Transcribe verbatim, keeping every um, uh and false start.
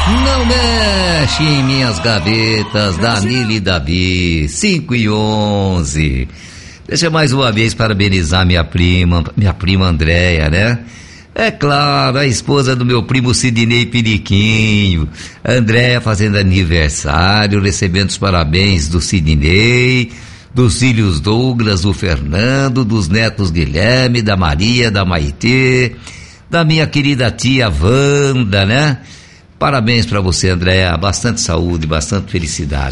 Não mexe em minhas gavetas, Danilo e Davi, cinco e onze. Deixa mais uma vez parabenizar minha prima, minha prima Andréia, né? É claro, a esposa do meu primo Sidnei Periquinho. Andréia fazendo aniversário, recebendo os parabéns do Sidnei, dos filhos Douglas, do Fernando, dos netos Guilherme, da Maria, da Maitê, da minha querida tia Wanda, né? Parabéns pra você, Andréia, bastante saúde, bastante felicidade.